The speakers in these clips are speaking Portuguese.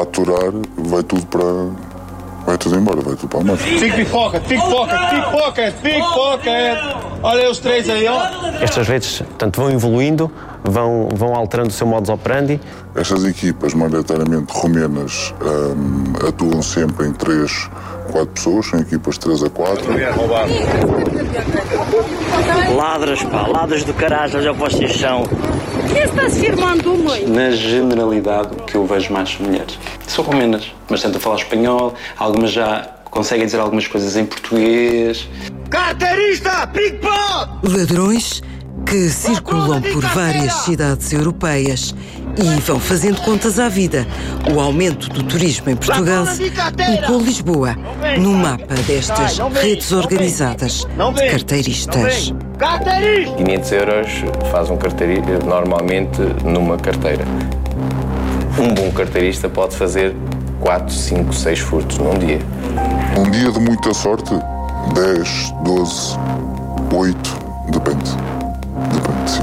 aturar, vai tudo embora, vai tudo para a massa. Pickpocket! Olha aí os três aí, ó. Estas redes, portanto, vão evoluindo, vão alterando o seu modus operandi. Estas equipas, maioritariamente romenas, atuam sempre em 3, 4 pessoas, são equipas de 3 a 4. Ladras do caralho, já vocês são. Quem está-se firmando muito? Na generalidade, o que eu vejo mais são mulheres. São romenas, mas tentam falar espanhol, algumas já conseguem dizer algumas coisas em português. Carteirista! Pickpocket! Ladrões que circulam por várias cidades europeias e vão fazendo contas à vida. O aumento do turismo em Portugal colocou Lisboa no mapa destas redes organizadas de carteiristas. 500 euros faz um carteirista normalmente numa carteira. Um bom carteirista pode fazer 4, 5, 6 furtos num dia. Um dia de muita sorte, 10, 12, 8, depende, sim.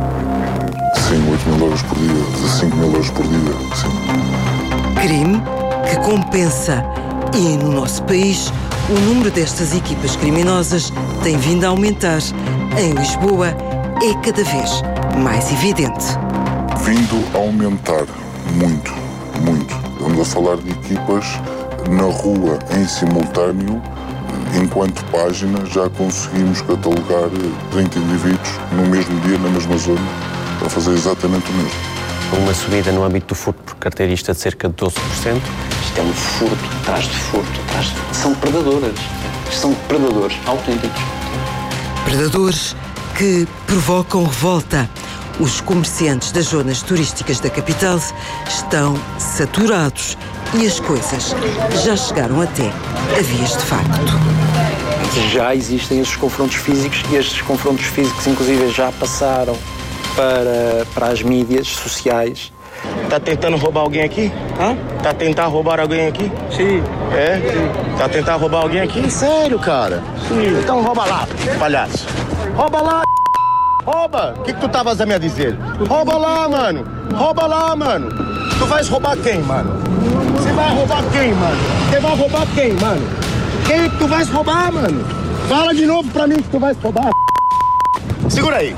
Sim, 8 mil euros por dia, 5 mil euros por dia, sim. Crime que compensa. E no nosso país, o número destas equipas criminosas tem vindo a aumentar. Em Lisboa, é cada vez mais evidente. Vindo a aumentar muito. Estamos a falar de equipas na rua em simultâneo. Enquanto página, já conseguimos catalogar 30 indivíduos no mesmo dia, na mesma zona, para fazer exatamente o mesmo. Uma subida no âmbito do furto por carteirista de cerca de 12%. Isto é um furto atrás de furto, São predadoras. São predadores autênticos. Predadores que provocam revolta. Os comerciantes das zonas turísticas da capital estão saturados e as coisas já chegaram até a vias de facto. Já existem esses confrontos físicos e estes confrontos físicos, inclusive, já passaram para as mídias sociais. Tá tentando roubar alguém aqui? Hã? Tá tentando roubar alguém aqui? Sim. É? Sim. Tá tentando roubar alguém aqui? Sério, cara? Sim. Então rouba lá, palhaço. Rouba lá, rouba! O que tu tavas a me dizer? Rouba lá, mano! Rouba lá, mano! Tu vais roubar quem, mano? Você vai roubar quem, mano? Você vai roubar quem, mano? Quem que tu vais roubar, mano? Fala de novo pra mim que tu vais roubar. Segura aí.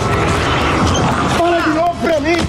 Fala de novo pra mim.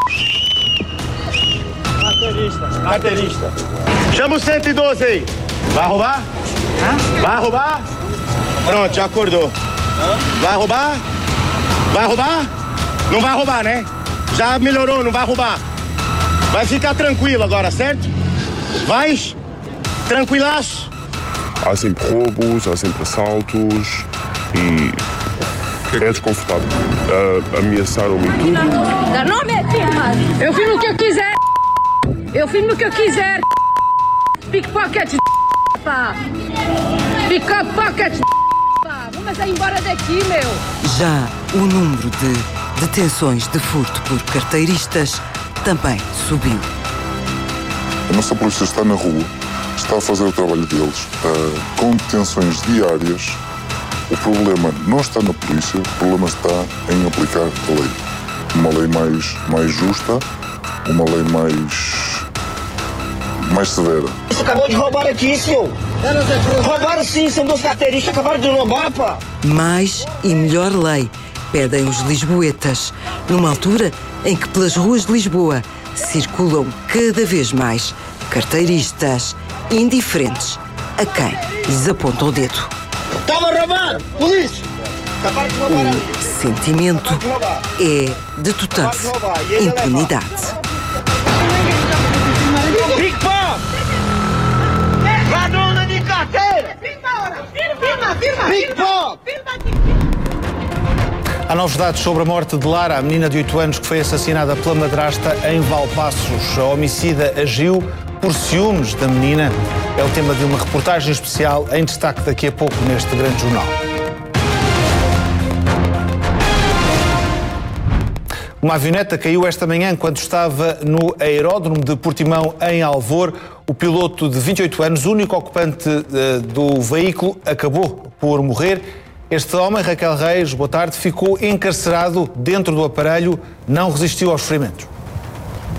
Carteirista. Chama o 112 aí. Vai roubar? Hã? Vai roubar? Pronto, já acordou. Vai roubar? Vai roubar? Não vai roubar, né? Já melhorou, não vai roubar. Vai ficar tranquilo agora, certo? Vai? Tranquilaço? Há sempre roubos, há sempre assaltos e é desconfortável. Ameaçaram-me tudo. Não me eu filmo o que eu quiser. Eu filmo o que eu quiser. Pickpocket, pá. Pickpocket, pá. Vamos aí embora daqui, meu. Já o número de detenções de furto por carteiristas também subiu. A nossa polícia está na rua, está a fazer o trabalho deles, com detenções diárias. O problema não está na polícia, o problema está em aplicar a lei. Uma lei mais justa, uma lei mais severa. Acabou de roubar aqui, senhor. Roubaram sim, são dois carteiristas, acabaram de roubar, pá. Mais e melhor lei, pedem os lisboetas, numa altura em que pelas ruas de Lisboa circulam cada vez mais carteiristas indiferentes a quem lhes aponta o dedo. Estava a roubar! Polícia! O sentimento é de total impunidade. Pickpocket! Ladrona de carteira! Firma! Pickpocket! Há novos dados sobre a morte de Lara, a menina de 8 anos que foi assassinada pela madrasta em Valpaços. A homicida agiu por ciúmes da menina. É o tema de uma reportagem especial em destaque daqui a pouco neste grande jornal. Uma avioneta caiu esta manhã quando estava no aeródromo de Portimão, em Alvor. O piloto de 28 anos, único ocupante do veículo, acabou por morrer. Este homem, Raquel Reis, boa tarde, ficou encarcerado dentro do aparelho, não resistiu aos ferimentos.